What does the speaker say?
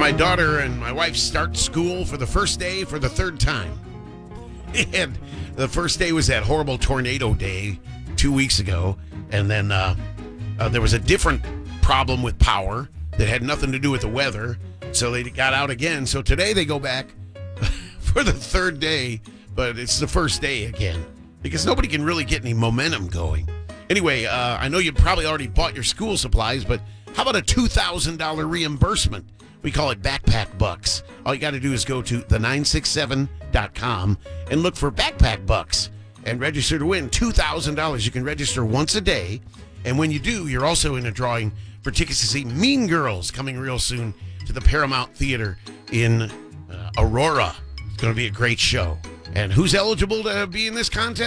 my daughter and my wife start school for the first day for the third time. And the first day was that horrible tornado day 2 weeks ago. And then there was a different problem with power that had nothing to do with the weather. So they got out again. So today they go back for the third day, but it's the first day again because nobody can really get any momentum going. Anyway, I know you probably already bought your school supplies, but how about a $2,000 reimbursement? We call it Backpack Bucks. All you got to do is go to the967.com and look for Backpack Bucks and register to win $2,000. You can register once a day, and when you do, you're also in a drawing for tickets to see Mean Girls coming real soon to the Paramount Theater in Aurora. It's going to be a great show. And who's eligible to be in this contest?